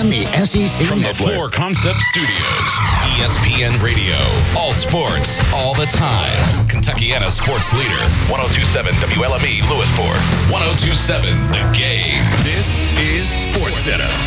and the SEC From Network. the Floor Concept Studios, ESPN Radio. All sports, all the time. Kentuckiana sports leader. 102.7 WLME Lewisport. 102.7 The Game. This is SportsCenter.